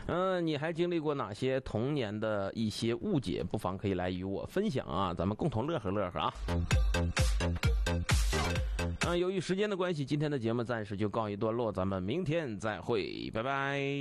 你还经历过哪些童年的一些误解？不妨可以来与我分享啊，咱们共同乐呵乐呵啊。由于时间的关系，今天的节目暂时就告一段落，咱们明天再会，拜拜。